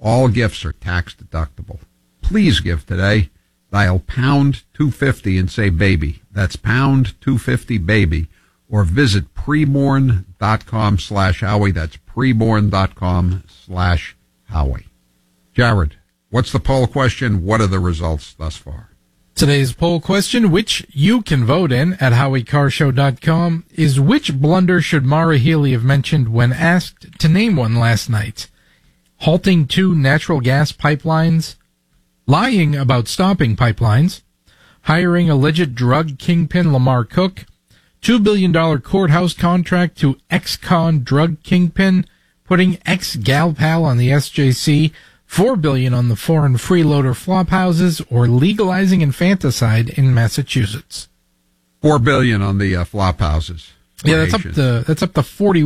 All gifts are tax deductible. Please give today. Dial pound 250 and say baby. That's pound 250 baby. Or visit preborn.com/Howie. That's preborn.com/Howie. Jared, what's the poll question? What are the results thus far? Today's poll question, which you can vote in at HowieCarShow.com, is which blunder should Maura Healey have mentioned when asked to name one last night? Halting 2 natural gas pipelines, lying about stopping pipelines, hiring alleged drug kingpin Lamar Cook, $2 billion courthouse contract to ex-con drug kingpin, putting ex-gal pal on the SJC, $4 billion on the foreign freeloader flop houses, or legalizing infanticide in Massachusetts. $4 billion on the flop houses. Yeah, that's up to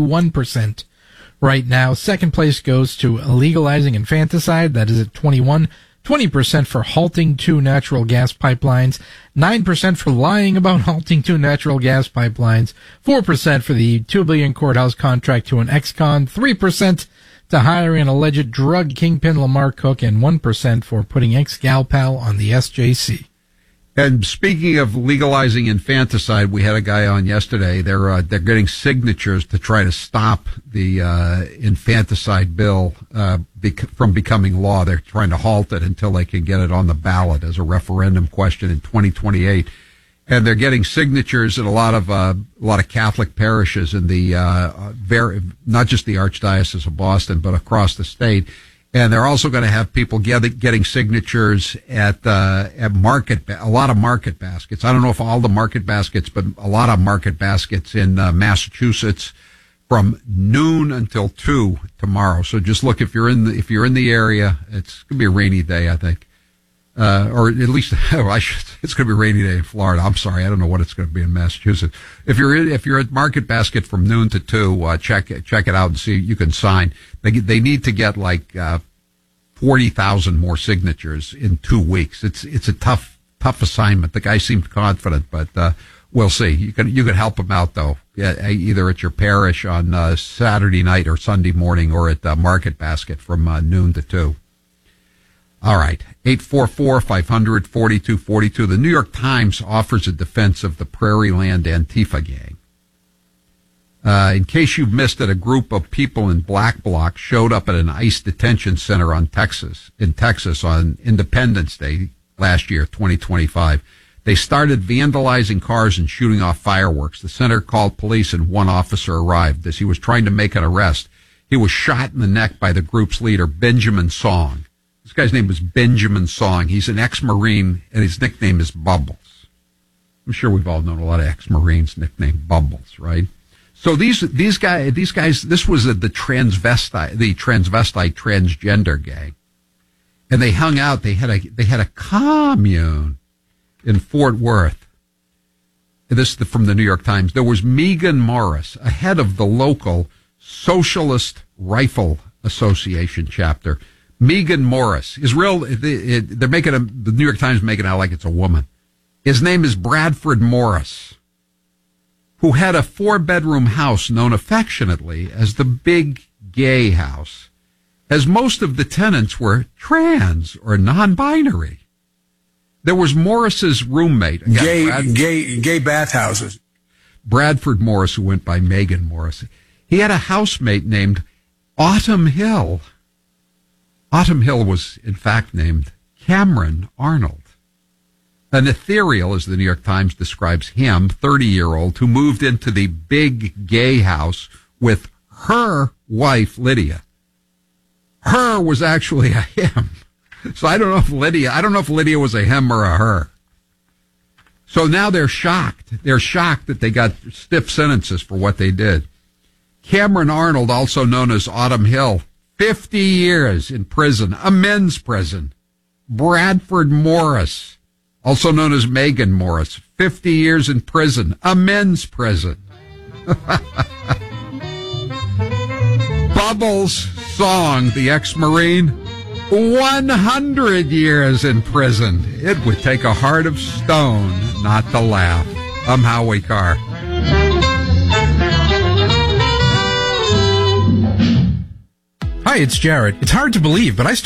41% right now. Second place goes to legalizing infanticide. That is at 21%. 20% for halting 2 natural gas pipelines, 9% for lying about halting 2 natural gas pipelines, 4% for the $2 billion courthouse contract to an ex-con, 3% to hiring an alleged drug kingpin Lamar Cook, and 1% for putting ex-gal pal on the SJC. And speaking of legalizing infanticide, we had a guy on yesterday. They're getting signatures to try to stop the infanticide bill from becoming law. They're trying to halt it until they can get it on the ballot as a referendum question in 2028. And they're getting signatures in a lot of Catholic parishes in the not just the Archdiocese of Boston, but across the state. And they're also going to have people getting signatures at a lot of market baskets. I don't know if all the market baskets, but a lot of market baskets in Massachusetts from noon until 2 tomorrow. So just look, if you're in the area, it's going to be a rainy day, I think. Or at least it's going to be a rainy day in Florida. I'm sorry, I don't know what it's going to be in Massachusetts. If you're at Market Basket from noon to 2, check it out and see you can sign. They need to get like 40,000 more signatures in 2 weeks. It's a tough assignment. The guy seemed confident, but we'll see. You can help him out though. Yeah, either at your parish on Saturday night or Sunday morning, or at Market Basket from noon to 2. All right, 844-500-4242. The New York Times offers a defense of the Prairieland Antifa gang. In case you've missed it, a group of people in Black Bloc showed up at an ICE detention center in Texas on Independence Day last year, 2025. They started vandalizing cars and shooting off fireworks. The center called police and one officer arrived. As he was trying to make an arrest, he was shot in the neck by the group's leader, Benjamin Song. This guy's name is Benjamin Song. He's an ex-Marine, and his nickname is Bubbles. I'm sure we've all known a lot of ex-Marines nicknamed Bubbles, right? So these guys, this was the transvestite transgender gang, and they hung out. They had a commune in Fort Worth. This is from the New York Times. There was Megan Morris, a head of the local Socialist Rifle Association chapter. Megan Morris is real. They're making the New York Times making it out like it's a woman. His name is Bradford Morris, who had a 4-bedroom house known affectionately as the Big Gay House, as most of the tenants were trans or non-binary. There was Morris's roommate, gay bathhouses. Bradford Morris, who went by Megan Morris. He had a housemate named Autumn Hill. Autumn Hill was, in fact, named Cameron Arnold. An ethereal, as the New York Times describes him, 30-year-old, who moved into the Big Gay House with her wife, Lydia. Her was actually a him. So I don't know if Lydia was a him or a her. So now they're shocked. They're shocked that they got stiff sentences for what they did. Cameron Arnold, also known as Autumn Hill, 50 years in prison, a men's prison. Bradford Morris, also known as Megan Morris, 50 years in prison, a men's prison. Bubbles Song, the ex-Marine, 100 years in prison. It would take a heart of stone not to laugh. I'm Howie Carr. Hi, it's Jared. It's hard to believe, but I started